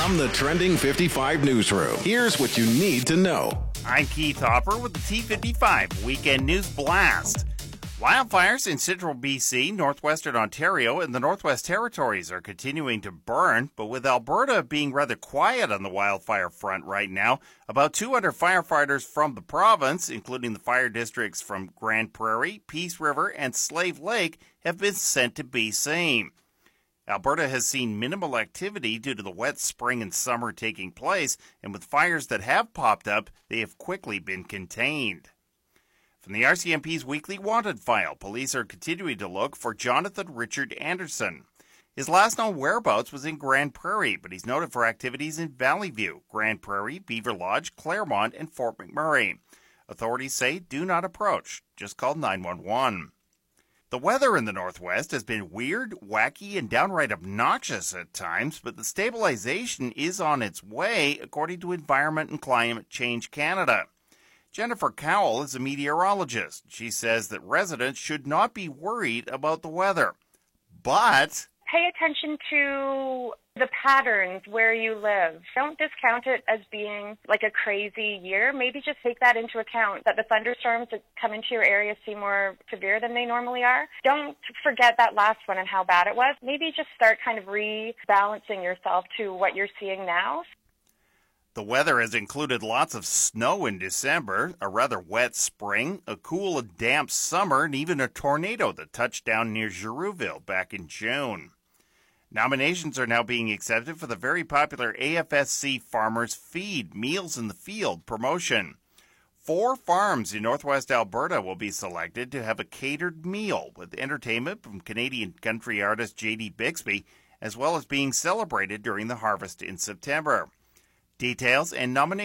From the Trending 55 newsroom, here's what you need to know. I'm Keith Hopper with the T55 Weekend News Blast. Wildfires in central BC, northwestern Ontario, and the Northwest Territories are continuing to burn, but with Alberta being rather quiet on the wildfire front right now, about 200 firefighters from the province, including the fire districts from Grande Prairie, Peace River, and Slave Lake, have been sent to BC. Alberta has seen minimal activity due to the wet spring and summer taking place, and with fires that have popped up, they have quickly been contained. From the RCMP's weekly wanted file, police are continuing to look for Jonathan Richard Anderson. His last known whereabouts was in Grande Prairie, but he's noted for activities in Valley View, Grande Prairie, Beaver Lodge, Claremont, and Fort McMurray. Authorities say do not approach. Just call 911. The weather in the Northwest has been weird, wacky, and downright obnoxious at times, but the stabilization is on its way, according to Environment and Climate Change Canada. Jennifer Cowell is a meteorologist. She says that residents should not be worried about the weather. But pay attention to the patterns where you live. Don't discount it as being like a crazy year. Maybe just take that into account, that the thunderstorms that come into your area seem more severe than they normally are. Don't forget that last one and how bad it was. Maybe just start kind of rebalancing yourself to what you're seeing now. The weather has included lots of snow in December, a rather wet spring, a cool and damp summer, and even a tornado that touched down near Girouville back in June. Nominations are now being accepted for the very popular AFSC Farmers Feed Meals in the Field promotion. 4 farms in northwest Alberta will be selected to have a catered meal with entertainment from Canadian country artist J.D. Bixby, as well as being celebrated during the harvest in September. Details and nominations